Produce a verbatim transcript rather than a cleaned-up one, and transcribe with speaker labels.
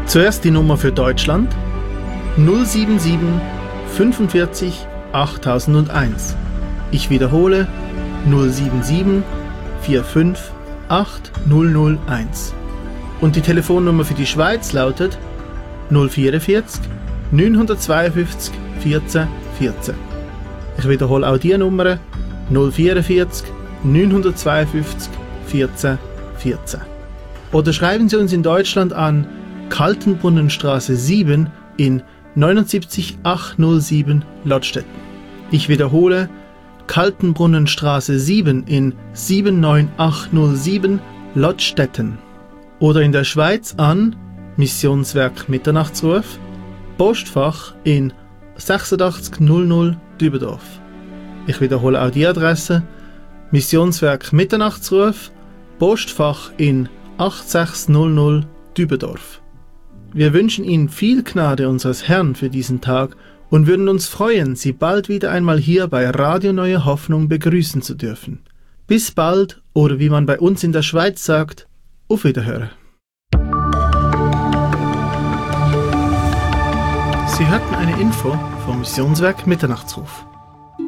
Speaker 1: Zuerst die Nummer für Deutschland null sieben sieben fünfundvierzig achttausendeins. Ich wiederhole null sieben sieben vier fünf acht null null eins. Und die Telefonnummer für die Schweiz lautet null vierundvierzig neunhundertzweiundfünfzig vierzehn vierzehn. Ich wiederhole auch die Nummer null vierundvierzig neunhundertzweiundfünfzig vierzehn vierzehn. Oder schreiben Sie uns in Deutschland an Kaltenbrunnenstraße sieben in neunundsiebzig achthundertsieben Lottstetten. Ich wiederhole Kaltenbrunnenstraße sieben in sieben neun acht null sieben Lottstetten. Oder in der Schweiz an Missionswerk Mitternachtsruf, Postfach in sechsundachtzig null null Dübendorf. Ich wiederhole auch die Adresse Missionswerk Mitternachtsruf, Postfach in acht sechs null null Dübendorf. Wir wünschen Ihnen viel Gnade unseres Herrn für diesen Tag und würden uns freuen, Sie bald wieder einmal hier bei Radio Neue Hoffnung begrüßen zu dürfen. Bis bald oder wie man bei uns in der Schweiz sagt, auf Wiederhören. Sie hörten eine Info vom Missionswerk Mitternachtsruf.